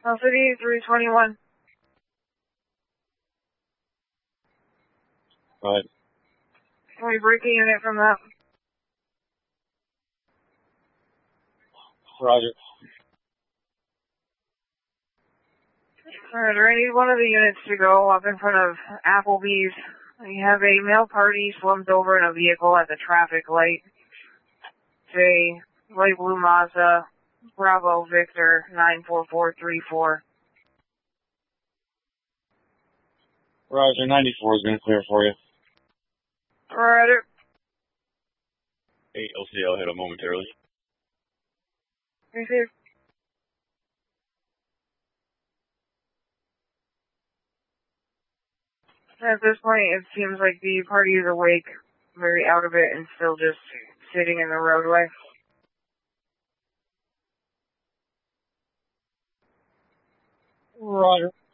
City 321. Right. Can we break a unit from that? Roger. Alright, I need one of the units to go up in front of Applebee's. We have a male party slumped over in a vehicle at the traffic light. Say, light blue Mazda, Bravo Victor 94434. Roger, 94 is going to clear for you. Roger. 8 LCL, hit up momentarily. Receive. At this point, it seems like the party is awake, very out of it, and still just sitting in the roadway. Roger.